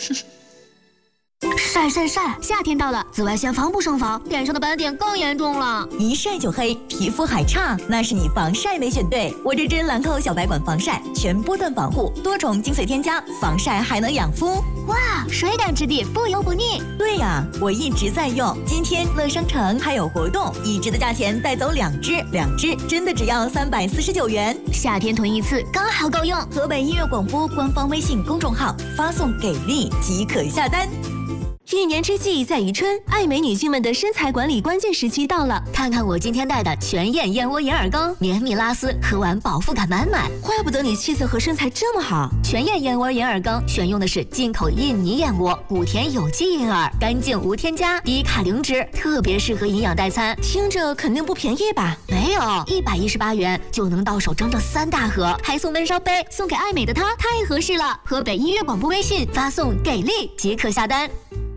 晒晒晒！夏天到了，紫外线防不胜防，脸上的斑点更严重了。 一晒就黑，皮肤还差，那是你防晒没选对。我这支兰蔻小白管防晒，全波段防护，多重精粹添加，防晒还能养肤。 哇，水感质地，不油不腻。 对呀，我一直在用。今天乐商城还有活动，一支的价钱带走2支，2支真的只要349元。 夏天囤一次刚好够用。 河北音乐广播官方微信公众号发送给力即可下单。 一年之计在于春，爱美女性们的身材管理关键时期到了。 看看我今天带的全燕燕窝银耳羹，绵密拉丝，喝完饱腹感满满。 怪不得你气色和身材这么好。 全燕燕窝银耳羹选用的是进口印尼燕窝，谷田有机银耳，干净无添加，低卡零脂，特别适合营养代餐。 听着肯定不便宜吧？ 没有，118元就能到手整整3大盒，还送闷烧杯，送给爱美的她太合适了。河北音乐广播微信发送给力即可下单。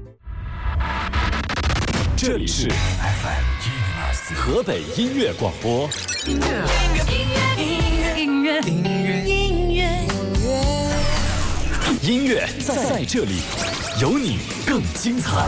这里是 FM 河北音乐广播。音乐在这里，有你更精彩。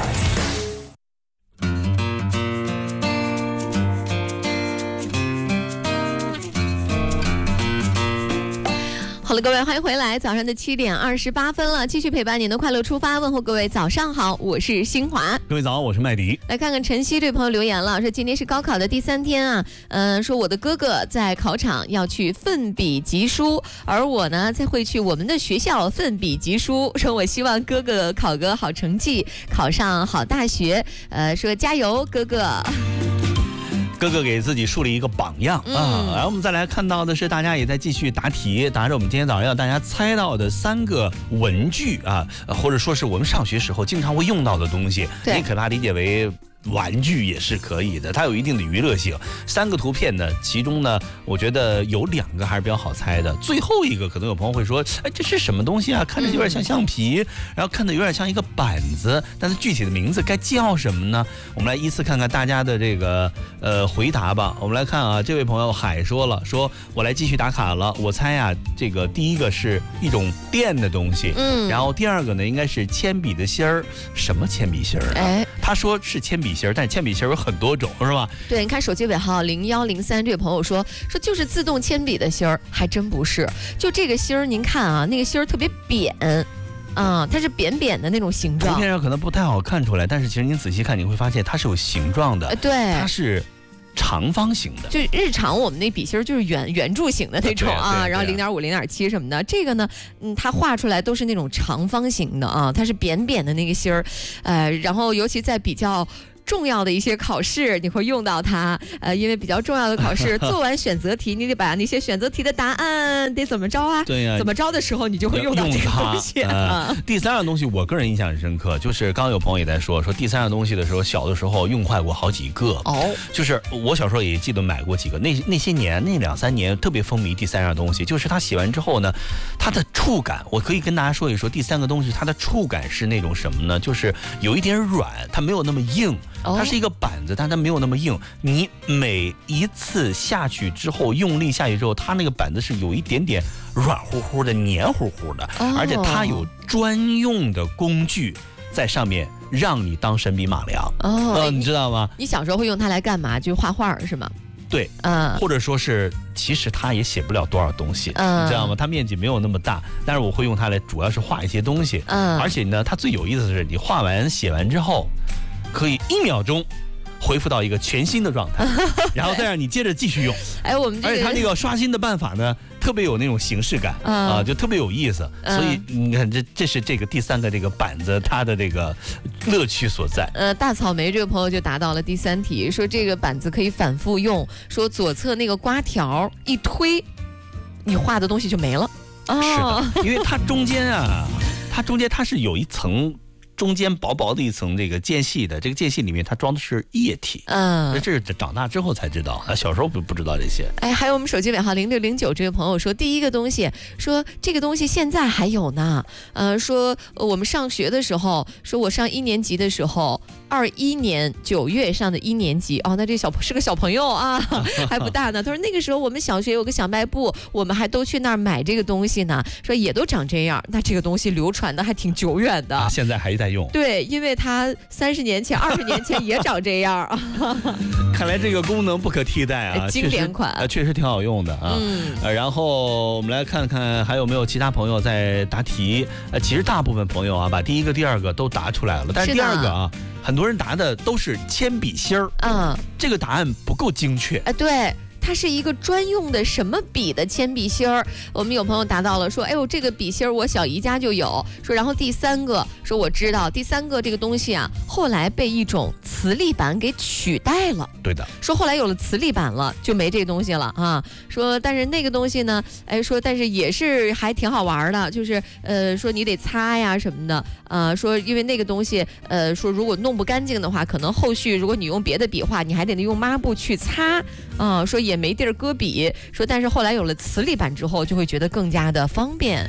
好了，各位，欢迎回来。早上的7点28分了，继续陪伴您的快乐出发，问候各位早上好，我是新华。 各位早，我是麦迪。 来看看晨曦这位朋友留言了，说今天是高考的第3天啊，说我的哥哥在考场要去奋笔疾书，而我呢才会去我们的学校奋笔疾书，说我希望哥哥考个好成绩，考上好大学，说加油，哥哥。 哥哥给自己树立一个榜样啊！然后我们再来看到的是，大家也在继续答题，答着我们今天早上要大家猜到的3个文具啊，或者说是我们上学时候经常会用到的东西，你可以把它理解为玩具也是可以的，它有一定的娱乐性。3个图片呢，其中呢，我觉得有2个还是比较好猜的。最后一个可能有朋友会说，哎，这是什么东西啊？看着有点像橡皮，然后看着有点像一个板子，但是具体的名字该叫什么呢？我们来依次看看大家的这个回答吧。我们来看啊，这位朋友海说了，说我来继续打卡了。我猜啊，这个第一个是一种电的东西，然后第2个呢应该是铅笔的芯儿，什么铅笔芯儿啊？他说是铅笔芯儿，但铅笔芯儿有很多种，是吧？ 对，你看手机尾号0103这位朋友说就是自动铅笔的芯儿，还真不是。就这个芯儿，您看啊，那个芯儿特别扁。它是扁扁的那种形状， 图片上可能不太好看出来，但是其实您仔细看，你会发现它是有形状的。 对， 它是长方形的， 就日常我们那笔芯就是圆柱形的那种啊，然后0.5、0.7什么的。这个呢，它画出来都是那种长方形的啊，它是扁扁的那个芯儿，然后尤其在比较重要的一些考试你会用到它，因为比较重要的考试做完选择题，你得把那些选择题的答案得怎么着啊？ 对呀， 怎么着的时候你就会用到这个东西。 第3样东西我个人印象很深刻，就是刚刚有朋友也在说第3样东西的时候，小的时候用坏过好几个。就是我小时候也记得买过几个，那些年那2、3年特别风靡第3样东西，就是它洗完之后呢，它的触感，我可以跟大家说一说，第3个东西它的触感是那种什么呢？就是有一点软，它没有那么硬。它是一个板子，但它没有那么硬。你每一次下去之后，用力下去之后，它那个板子是有一点点软乎乎的、黏糊乎的，而且它有专用的工具在上面，让你当神笔马良。你知道吗？ 你小时候会用它来干嘛？就画画是吗？ 对，或者说是，其实它也写不了多少东西，你知道吗？它面积没有那么大，但是我会用它来，主要是画一些东西。而且呢，它最有意思的是，你画完、写完之后，可以1秒钟恢复到一个全新的状态，然后再让你接着继续用。而且它那个刷新的办法呢，特别有那种形式感就特别有意思。所以你看，这是这个第3个这个板子它的这个乐趣所在。 大草莓这个朋友就答到了第3题，说这个板子可以反复用，说左侧那个刮条一推，你画的东西就没了。 是的，因为它中间它是有一层。中间薄薄的一层这个间隙的，这个间隙里面它装的是液体。这是长大之后才知道，小时候不知道这些。 还有我们手机尾号0609这位朋友说，第一个东西，说这个东西现在还有呢。说我们上学的时候，说我上1年级的时候 21年9月上的1年级哦，那这是个小朋友啊，还不大呢。他说那个时候我们小学有个小卖部，我们还都去那儿买这个东西呢，说也都长这样。那这个东西流传的还挺久远的， 现在还在用。 对，因为它30年前、20年前也长这样啊。 看来这个功能不可替代啊， 经典款， 确实挺好用的啊。然后我们来看看还有没有其他朋友在答题。其实大部分朋友啊，把第一个、第二个都答出来了，但是第二个啊，很多人答的都是铅笔芯儿，这个答案不够精确。 对。它是一个专用的什么笔的铅笔芯儿？我们有朋友答到了，说：“哎呦，这个笔芯儿我小姨家就有。”说，然后第三个说我知道，第三个这个东西啊，后来被一种磁力板给取代了。 对的。说后来有了磁力板了，就没这个东西了啊。说但是那个东西呢，说但是也是还挺好玩的，就是说你得擦呀什么的，说因为那个东西，说如果弄不干净的话，可能后续如果你用别的笔画，你还得用抹布去擦，说也没地儿搁笔，说但是后来有了磁力板之后，就会觉得更加的方便。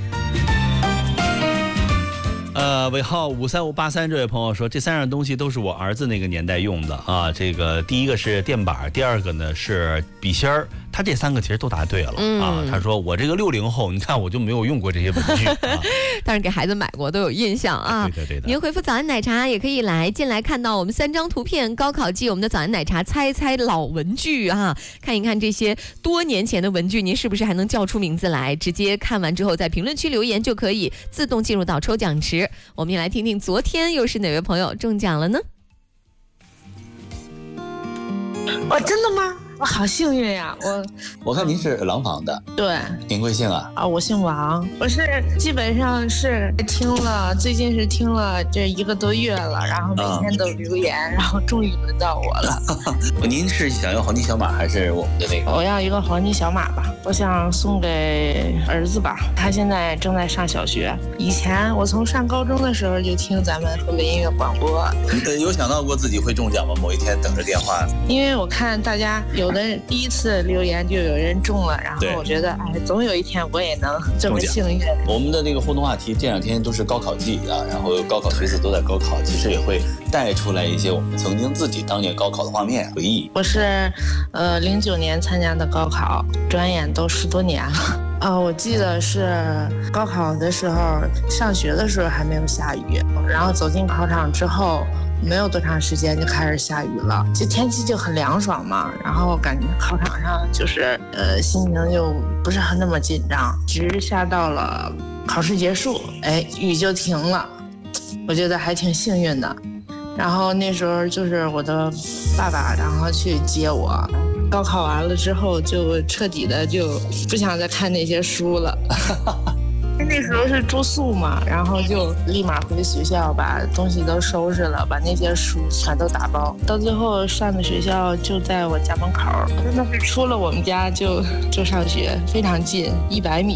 尾号53583这位朋友说，这3样东西都是我儿子那个年代用的啊。这个第一个是电板，第二个呢是笔芯儿。他这3个其实都答对了啊。他说我这个60后，你看我就没有用过这些文具啊。 但是给孩子买过都有印象啊。 对的。 您回复早安奶茶也可以进来看到我们3张图片，高考季我们的早安奶茶猜老文具啊，看一看这些多年前的文具，您是不是还能叫出名字来？直接看完之后在评论区留言就可以自动进入到抽奖池。我们也来听听昨天又是哪位朋友中奖了呢？ 真的吗？我好幸运呀！ 我看您是廊坊的， 对， 您贵姓啊？ 我姓王，我是基本上是最近是听了这1个多月了，然后每天都留言，然后终于轮到我了。 您是想要黄金小马还是我们的那个？ 我要一个黄金小马吧，我想送给儿子吧，他现在正在上小学。以前我从上高中的时候就听咱们河北音乐广播。 有想到过自己会中奖吗？某一天等着电话。 因为我看大家有的第一次留言就有人中了，然后我觉得总有一天我也能这么幸运。 我们的这个互动话题这2天都是高考季啊，然后高考学子都在高考，其实也会带出来一些我们曾经自己当年高考的画面回忆。 我是09年参加的高考，转眼都10多年了。我记得是高考的时候，上学的时候还没有下雨，然后走进考场之后没有多长时间就开始下雨了，就天气就很凉爽嘛，然后感觉考场上就是心情就不是那么紧张，直下到了考试结束，雨就停了，我觉得还挺幸运的。然后那时候就是我的爸爸然后去接我，高考完了之后就彻底的就不想再看那些书了。那时候是住宿嘛，然后就立马回学校把东西都收拾了，把那些书全都打包。到最后上的学校就在我家门口，真的是出了我们家就上学，非常近，100米。